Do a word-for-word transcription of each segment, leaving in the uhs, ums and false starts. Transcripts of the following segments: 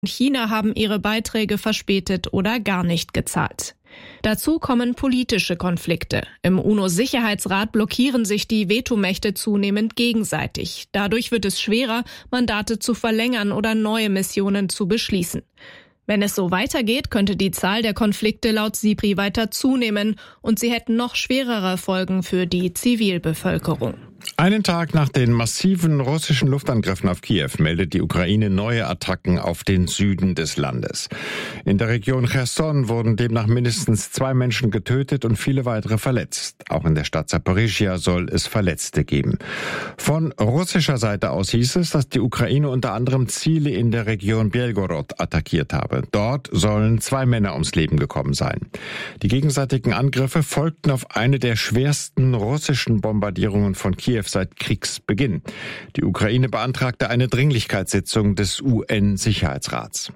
China haben ihre Beiträge verspätet oder gar nicht gezahlt. Dazu kommen politische Konflikte. Im UNO-Sicherheitsrat blockieren sich die Vetomächte zunehmend gegenseitig. Dadurch wird es schwerer, Mandate zu verlängern oder neue Missionen zu beschließen. Wenn es so weitergeht, könnte die Zahl der Konflikte laut SIPRI weiter zunehmen und sie hätten noch schwerere Folgen für die Zivilbevölkerung. Einen Tag nach den massiven russischen Luftangriffen auf Kiew meldet die Ukraine neue Attacken auf den Süden des Landes. In der Region Cherson wurden demnach mindestens zwei Menschen getötet und viele weitere verletzt. Auch in der Stadt Saporischschja soll es Verletzte geben. Von russischer Seite aus hieß es, dass die Ukraine unter anderem Ziele in der Region Belgorod attackiert habe. Dort sollen zwei Männer ums Leben gekommen sein. Die gegenseitigen Angriffe folgten auf eine der schwersten russischen Bombardierungen von Kiew seit Kriegsbeginn. Die Ukraine beantragte eine Dringlichkeitssitzung des U N-Sicherheitsrats.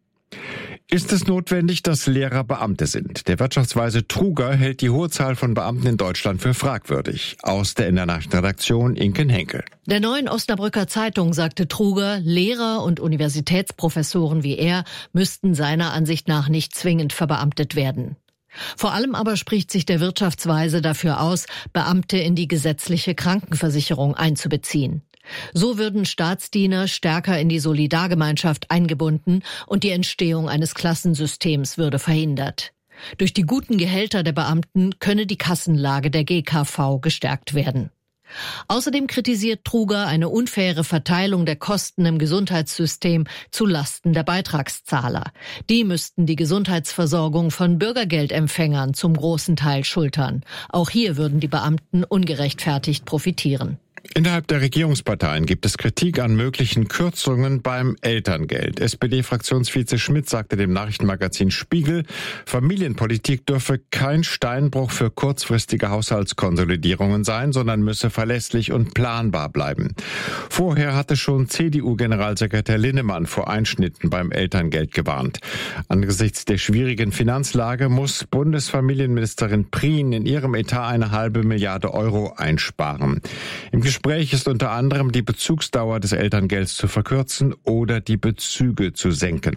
Ist es notwendig, dass Lehrer Beamte sind? Der Wirtschaftsweise Truger hält die hohe Zahl von Beamten in Deutschland für fragwürdig. Aus der N D R-Nachrichtenredaktion Inken Henkel. Der Neuen Osnabrücker Zeitung sagte Truger, Lehrer und Universitätsprofessoren wie er müssten seiner Ansicht nach nicht zwingend verbeamtet werden. Vor allem aber spricht sich der Wirtschaftsweise dafür aus, Beamte in die gesetzliche Krankenversicherung einzubeziehen. So würden Staatsdiener stärker in die Solidargemeinschaft eingebunden und die Entstehung eines Klassensystems würde verhindert. Durch die guten Gehälter der Beamten könne die Kassenlage der G K V gestärkt werden. Außerdem kritisiert Truger eine unfaire Verteilung der Kosten im Gesundheitssystem zu Lasten der Beitragszahler. Die müssten die Gesundheitsversorgung von Bürgergeldempfängern zum großen Teil schultern. Auch hier würden die Beamten ungerechtfertigt profitieren. Innerhalb der Regierungsparteien gibt es Kritik an möglichen Kürzungen beim Elterngeld. S P D-Fraktionsvize Schmidt sagte dem Nachrichtenmagazin Spiegel, Familienpolitik dürfe kein Steinbruch für kurzfristige Haushaltskonsolidierungen sein, sondern müsse verlässlich und planbar bleiben. Vorher hatte schon C D U-Generalsekretär Linnemann vor Einschnitten beim Elterngeld gewarnt. Angesichts der schwierigen Finanzlage muss Bundesfamilienministerin Prien in ihrem Etat eine halbe Milliarde Euro einsparen. Im Gespräch ist unter anderem die Bezugsdauer des Elterngelds zu verkürzen oder die Bezüge zu senken.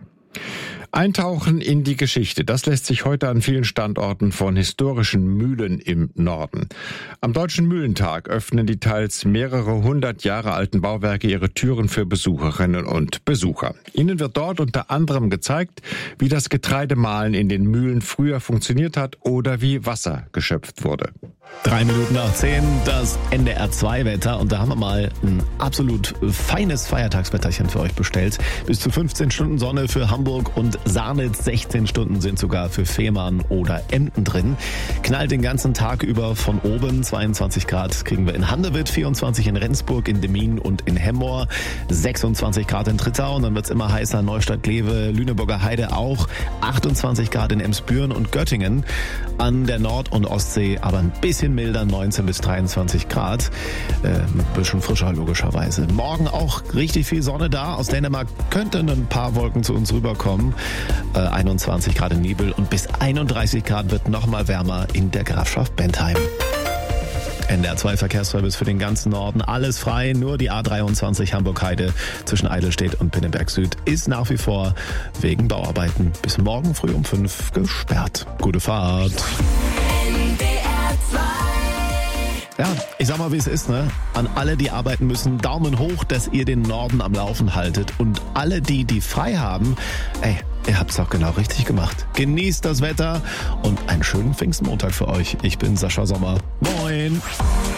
Eintauchen in die Geschichte, das lässt sich heute an vielen Standorten von historischen Mühlen im Norden. Am Deutschen Mühlentag öffnen die teils mehrere hundert Jahre alten Bauwerke ihre Türen für Besucherinnen und Besucher. Ihnen wird dort unter anderem gezeigt, wie das Getreidemahlen in den Mühlen früher funktioniert hat oder wie Wasser geschöpft wurde. Drei Minuten nach zehn, das N D R zwei Wetter. Und da haben wir mal ein absolut feines Feiertagswetterchen für euch bestellt. Bis zu fünfzehn Stunden Sonne für Hamburg und Sarnitz. sechzehn Stunden sind sogar für Fehmarn oder Emden drin. Knallt den ganzen Tag über von oben. zweiundzwanzig Grad kriegen wir in Handewitt, vierundzwanzig in Rendsburg, in Demmin und in Hemmoor. sechsundzwanzig Grad in Trittau. Und dann wird's immer heißer. Neustadt, Glewe, Lüneburger Heide auch. achtundzwanzig Grad in Emsbüren und Göttingen. An der Nord- und Ostsee aber ein bisschen milder, neunzehn bis dreiundzwanzig Grad. Äh, ein bisschen frischer logischerweise. Morgen auch richtig viel Sonne da. Aus Dänemark könnten ein paar Wolken zu uns rüberkommen. Äh, einundzwanzig Grad in Nibel und bis einunddreißig Grad wird noch mal wärmer in der Grafschaft Bentheim. N D R zwei Verkehrsservice für den ganzen Norden. Alles frei, nur die A dreiundzwanzig Hamburg-Heide zwischen Eidelstedt und Pinneberg Süd ist nach wie vor wegen Bauarbeiten bis morgen früh um fünf gesperrt. Gute Fahrt. Ja, ich sag mal, wie es ist, ne? An alle, die arbeiten müssen, Daumen hoch, dass ihr den Norden am Laufen haltet. Und alle die, die frei haben, ey, ihr habt's doch genau richtig gemacht. Genießt das Wetter und einen schönen Pfingstmontag für euch. Ich bin Sascha Sommer. Moin!